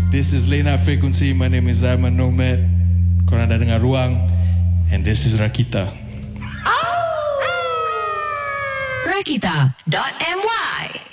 This is Late Night Frequency. My name is Zaman Nomad. Korang dah dengar Ruang. And this is Rakita. Rakita.my